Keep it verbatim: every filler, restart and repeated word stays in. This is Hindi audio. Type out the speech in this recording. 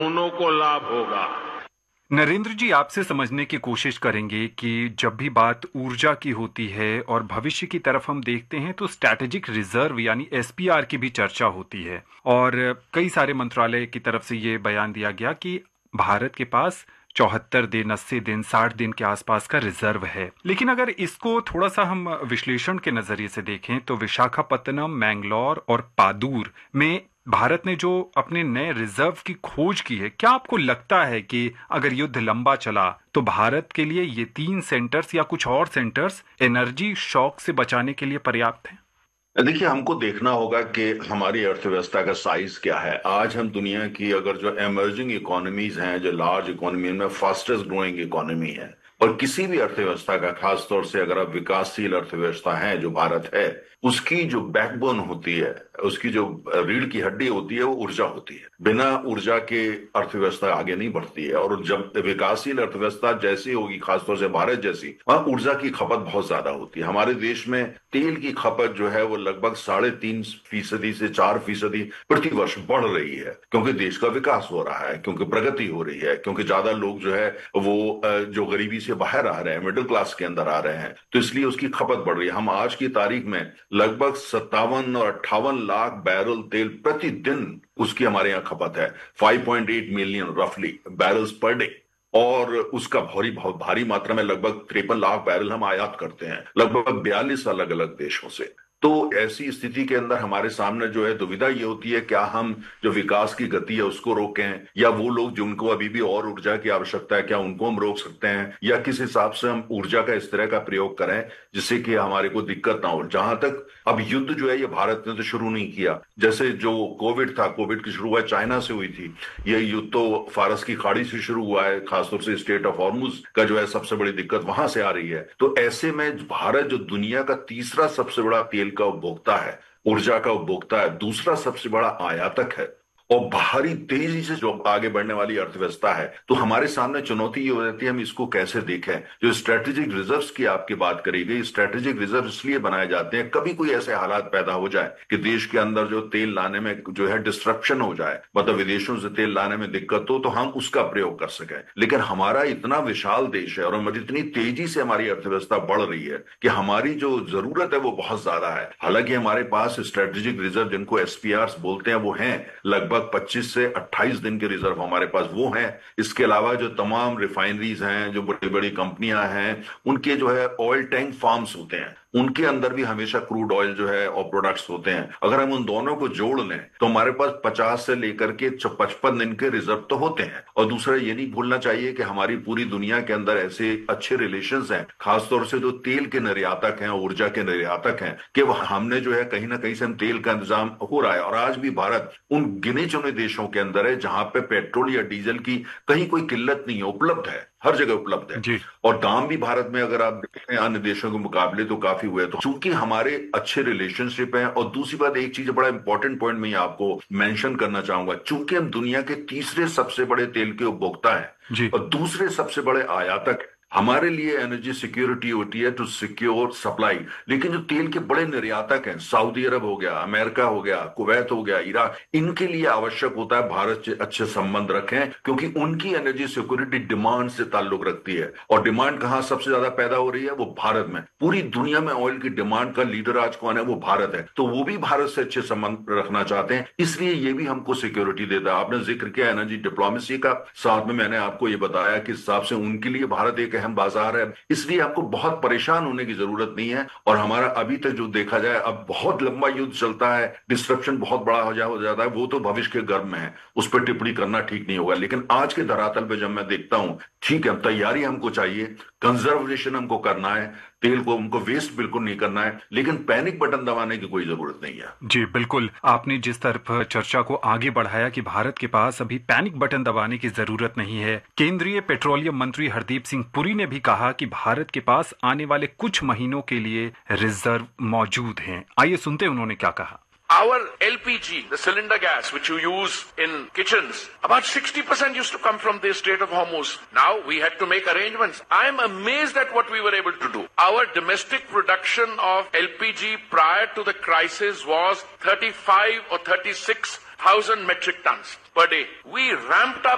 दोनों को लाभ होगा। नरेंद्र जी, आपसे समझने की कोशिश करेंगे कि जब भी बात ऊर्जा की होती है और भविष्य की तरफ हम देखते हैं तो स्ट्रैटेजिक रिजर्व यानी एसपीआर की भी चर्चा होती है और कई सारे मंत्रालय की तरफ से ये बयान दिया गया कि भारत के पास चौहत्तर दिन, अस्सी दिन, साठ दिन के आसपास का रिजर्व है। लेकिन अगर इसको थोड़ा सा हम विश्लेषण के नजरिए से देखें तो विशाखापत्तनम, मैंगलोर और पादूर में भारत ने जो अपने नए रिजर्व की खोज की है, क्या आपको लगता है कि अगर युद्ध लंबा चला तो भारत के लिए ये तीन सेंटर्स या कुछ और सेंटर्स एनर्जी शॉक से बचाने के लिए पर्याप्त हैं? देखिए, हमको देखना होगा कि हमारी अर्थव्यवस्था का साइज क्या है। आज हम दुनिया की अगर जो इमर्जिंग इकोनॉमीज हैं, जो लार्ज इकोनॉमी में फास्टेस्ट ग्रोइंग इकोनॉमी है, और किसी भी अर्थव्यवस्था का, खास तौर से अगर आप विकासशील अर्थव्यवस्था है जो भारत है, उसकी जो बैकबोन होती है, उसकी जो रीढ़ की हड्डी होती है, वो ऊर्जा होती है। बिना ऊर्जा के अर्थव्यवस्था आगे नहीं बढ़ती है। और जब विकासशील अर्थव्यवस्था जैसी होगी, खासतौर से भारत जैसी, वहां ऊर्जा की खपत बहुत ज्यादा होती है। हमारे देश में तेल की खपत जो है वो लगभग साढ़े तीन फीसदी से चार फीसदी प्रति वर्ष बढ़ रही है, क्योंकि देश का विकास हो रहा है, क्योंकि प्रगति हो रही है, क्योंकि ज्यादा लोग जो है वो जो गरीबी से बाहर आ रहे हैं, मिडिल क्लास के अंदर आ रहे हैं, तो इसलिए उसकी खपत बढ़ रही है। हम आज की तारीख में लगभग सत्तावन और अट्ठावन लाख बैरल तेल प्रतिदिन उसकी हमारे यहाँ खपत है। फाइव पॉइंट एट मिलियन रफली बैरल्स पर डे। और उसका भारी बहुत भारी मात्रा में लगभग तिरपन लाख बैरल हम आयात करते हैं, लगभग बयालीस अलग अलग देशों से। तो ऐसी स्थिति के अंदर हमारे सामने जो है दुविधा ये होती है, क्या हम जो विकास की गति है उसको रोकें, या वो लोग जिनको अभी भी और ऊर्जा की आवश्यकता है, क्या उनको हम रोक सकते हैं, या किस हिसाब से हम ऊर्जा का इस तरह का प्रयोग करें जिससे कि हमारे को दिक्कत ना हो। जहां तक अब युद्ध जो है ये भारत ने तो शुरू नहीं किया। जैसे जो कोविड था, कोविड की शुरुआत चाइना से हुई थी। ये युद्ध तो फारस की खाड़ी से शुरू हुआ है, खासतौर से स्टेट ऑफ हॉर्मुज का जो है सबसे बड़ी दिक्कत वहां से आ रही है। तो ऐसे में भारत जो दुनिया का तीसरा सबसे बड़ा तेल का उपभोक्ता है, ऊर्जा का उपभोक्ता है, दूसरा सबसे बड़ा आयातक है, और बाहरी तेजी से जो आगे बढ़ने वाली अर्थव्यवस्था है, तो हमारे सामने चुनौती ये हो जाती है हम इसको कैसे देखें। जो स्ट्रेटेजिक रिजर्व्स की आपकी बात करी गई, स्ट्रेटेजिक रिजर्व इसलिए बनाए जाते हैं कभी कोई ऐसे हालात पैदा हो जाए कि देश के अंदर जो तेल लाने में जो है डिस्ट्रप्शन हो जाए, मतलब विदेशों से तेल लाने में दिक्कत हो, तो हम उसका प्रयोग कर सकें। लेकिन हमारा इतना विशाल देश है और इतनी तेजी से हमारी अर्थव्यवस्था बढ़ रही है कि हमारी जो जरूरत है वो बहुत ज्यादा है। हालांकि हमारे पास स्ट्रेटेजिक रिजर्व, जिनको एसपीआर बोलते हैं, वो हैं लगभग पच्चीस से अट्ठाईस दिन के रिजर्व हमारे पास वो हैं। इसके अलावा जो तमाम रिफाइनरीज हैं, जो बड़ी बड़ी कंपनियां हैं, उनके जो है ऑयल टैंक फार्म्स होते हैं, उनके अंदर भी हमेशा क्रूड ऑयल जो है और प्रोडक्ट्स होते हैं। अगर हम उन दोनों को जोड़ लें तो हमारे पास पचास से लेकर के पचपन दिन के रिजर्व तो होते हैं। और दूसरा ये नहीं भूलना चाहिए कि हमारी पूरी दुनिया के अंदर ऐसे अच्छे रिलेशंस हैं, खासतौर से जो तेल के निर्यातक हैं, ऊर्जा के निर्यातक हैं, कि हमने जो है कहीं ना कहीं से हम तेल का इंतजाम हो रहा है। और आज भी भारत उन गिने चुने देशों के अंदर है जहां पे पेट्रोल या डीजल की कहीं कोई किल्लत नहीं है, उपलब्ध है, हर जगह उपलब्ध है। और दाम भी भारत में अगर आप देखें अन्य देशों के मुकाबले तो काफी हुए। तो चूंकि हमारे अच्छे रिलेशनशिप हैं, और दूसरी बात, एक चीज बड़ा इंपॉर्टेंट पॉइंट मैं आपको मेंशन करना चाहूंगा, चूंकि हम दुनिया के तीसरे सबसे बड़े तेल के उपभोक्ता हैं और दूसरे सबसे बड़े आयातक हैं, हमारे लिए एनर्जी सिक्योरिटी होती है टू सिक्योर सप्लाई। लेकिन जो तेल के बड़े निर्यातक हैं, सऊदी अरब हो गया, अमेरिका हो गया, कुवैत हो गया, इराक, इनके लिए आवश्यक होता है भारत से अच्छे संबंध रखें, क्योंकि उनकी एनर्जी सिक्योरिटी डिमांड से ताल्लुक रखती है। और डिमांड कहां सबसे ज्यादा पैदा हो रही है? वो भारत में। पूरी दुनिया में ऑयल की डिमांड का लीडर आज कौन है? वो भारत है। तो वो भी भारत से अच्छे संबंध रखना चाहते हैं, इसलिए ये भी हमको सिक्योरिटी देता है। आपने जिक्र किया एनर्जी डिप्लोमेसी का, साथ में मैंने आपको ये बताया कि हिसाब से उनके लिए भारत एक अहम बाजार है, इसलिए आपको बहुत परेशान होने की जरूरत नहीं है। और हमारा अभी तक जो देखा जाए, अब बहुत लंबा युद्ध चलता है, डिस्ट्रप्शन बहुत बड़ा हो, जा, हो जाता है, वो तो भविष्य के गर्भ में है, उस पर टिप्पणी करना ठीक नहीं होगा। लेकिन आज के धरातल पे जब मैं देखता हूं, ठीक है, तैयारी हमको चाहिए, कंजर्वेशन हमको करना है, तेल को हमको वेस्ट बिल्कुल नहीं करना है, लेकिन पैनिक बटन दबाने की कोई जरूरत नहीं है। जी बिल्कुल, आपने जिस तरफ चर्चा को आगे बढ़ाया कि भारत के पास अभी पैनिक बटन दबाने की जरूरत नहीं है, केंद्रीय पेट्रोलियम मंत्री हरदीप सिंह पुरी ने भी कहा कि भारत के पास आने वाले कुछ महीनों के लिए रिजर्व मौजूद हैं। आइए सुनते हैं उन्होंने क्या कहा। Our L P G, the cylinder gas which you use in kitchens, about sixty percent used to come from the Strait of Hormuz. Now we had to make arrangements. I am amazed at what we were able to do. Our domestic production of L P G prior to the crisis was thirty-five or thirty-six thousand metric tons per day. We ramped up